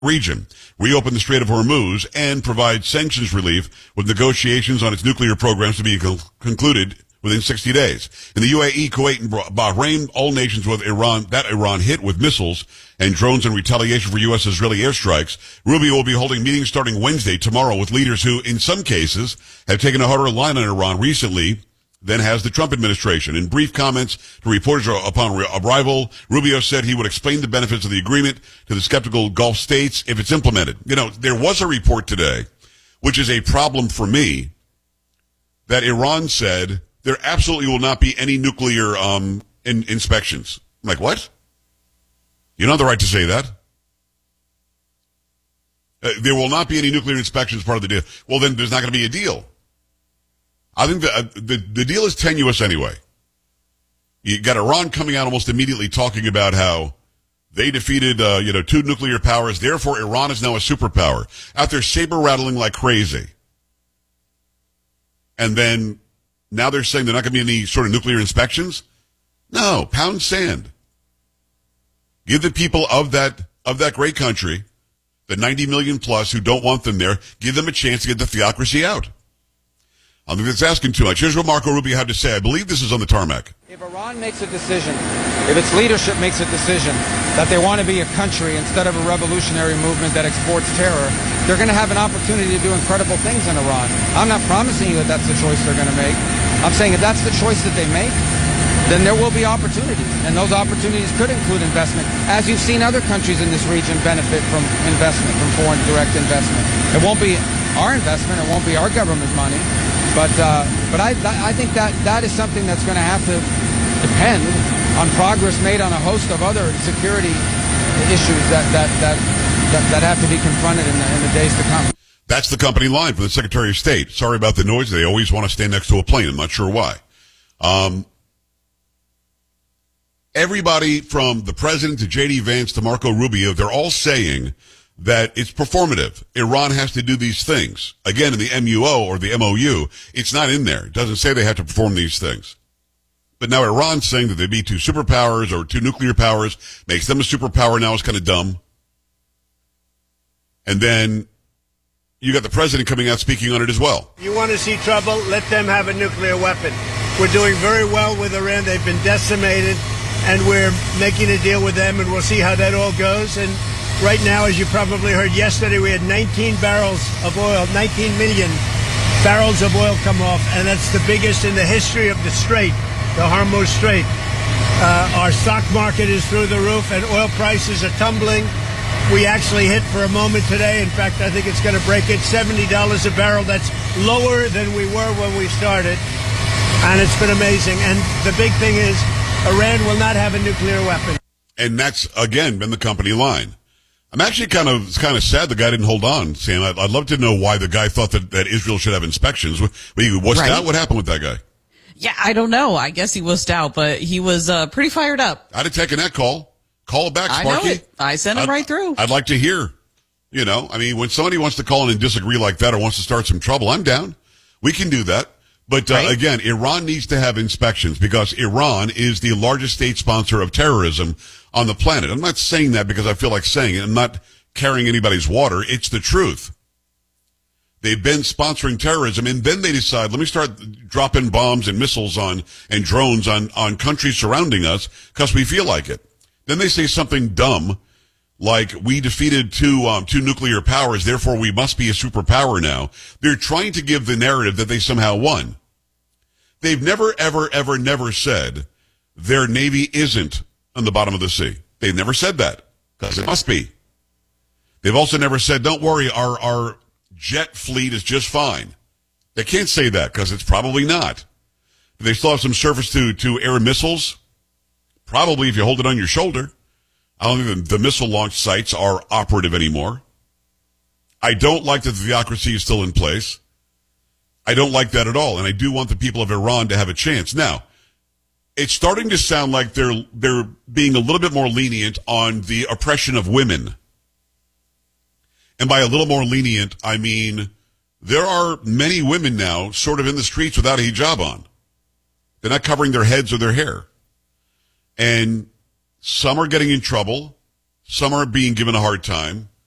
region, reopen the Strait of Hormuz, and provide sanctions relief with negotiations on its nuclear programs to be concluded within 60 days. In the UAE, Kuwait, and Bahrain, all nations with Iran hit with missiles and drones in retaliation for U.S. Israeli airstrikes. Rubio will be holding meetings starting Wednesday, tomorrow, with leaders who, in some cases, have taken a harder line on Iran recently than has the Trump administration. In brief comments to reporters upon arrival, Rubio said he would explain the benefits of the agreement to the skeptical Gulf states if it's implemented. You know, there was a report today, which is a problem for me, that Iran said there absolutely will not be any nuclear inspections. I'm like, what? You don't have the right to say that. There will not be any nuclear inspections part of the deal. Well, then there's not going to be a deal. I think the deal is tenuous anyway. You got Iran coming out almost immediately talking about how they defeated, two nuclear powers. Therefore, Iran is now a superpower. Out there saber rattling like crazy. And then now they're saying they're not going to be any sort of nuclear inspections. No, pound sand. Give the people of that great country, the 90 million plus who don't want them there, give them a chance to get the theocracy out. I think that's asking too much. Here's what Marco Rubio had to say. I believe this is on the tarmac. If Iran makes a decision, if its leadership makes a decision that they want to be a country instead of a revolutionary movement that exports terror, they're going to have an opportunity to do incredible things in Iran. I'm not promising you that that's the choice they're going to make. I'm saying if that's the choice that they make, then there will be opportunities. And those opportunities could include investment, as you've seen other countries in this region benefit from investment, from foreign direct investment. It won't be our investment. It won't be our government money. But I think that is something that's going to have to depend on progress made on a host of other security issues that have to be confronted in the days to come. That's the company line from the Secretary of State. Sorry about the noise. They always want to stand next to a plane. I'm not sure why. Everybody from the president to J.D. Vance to Marco Rubio, they're all saying that it's performative. Iran has to do these things. Again, in the MUO or the MOU, it's not in there. It doesn't say they have to perform these things. But now Iran's saying that they'd be two superpowers or two nuclear powers, makes them a superpower now is kind of dumb. And then you got the president coming out speaking on it as well. You want to see trouble? Let them have a nuclear weapon. We're doing very well with Iran. They've been decimated, and we're making a deal with them, and we'll see how that all goes. And right now, as you probably heard yesterday, we had 19 barrels of oil, 19 million barrels of oil come off, and that's the biggest in the history of the Strait, the Hormuz Strait. Our stock market is through the roof, and oil prices are tumbling. We actually hit for a moment today. In fact, I think it's going to break it, $70 a barrel. That's lower than we were when we started, and it's been amazing. And the big thing is Iran will not have a nuclear weapon. And that's, again, been the company line. I'm actually kind of sad the guy didn't hold on, Sam. I'd love to know why the guy thought that Israel should have inspections. What's that? What happened with that guy? Yeah, I don't know. I guess he wussed out, but he was pretty fired up. I'd have taken that call. Call it back, Sparky. I know it. I sent him right through. I'd like to hear. When somebody wants to call in and disagree like that or wants to start some trouble, I'm down. We can do that. But again, Iran needs to have inspections because Iran is the largest state sponsor of terrorism on the planet. I'm not saying that because I feel like saying it. I'm not carrying anybody's water. It's the truth. They've been sponsoring terrorism, and then they decide, let me start dropping bombs and missiles and drones on countries surrounding us because we feel like it. Then they say something dumb like, we defeated two nuclear powers, therefore we must be a superpower now. They're trying to give the narrative that they somehow won. They've never, ever, ever, never said their Navy isn't on the bottom of the sea. They've never said that, because it must be. They've also never said, don't worry, our jet fleet is just fine. They can't say that, because it's probably not. Do they still have some surface to air missiles? Probably, if you hold it on your shoulder. I don't think the missile launch sites are operative anymore. I don't like that the theocracy is still in place. I don't like that at all, and I do want the people of Iran to have a chance. Now, it's starting to sound like they're being a little bit more lenient on the oppression of women. And by a little more lenient, I mean there are many women now sort of in the streets without a hijab on. They're not covering their heads or their hair. And some are getting in trouble. Some are being given a hard time.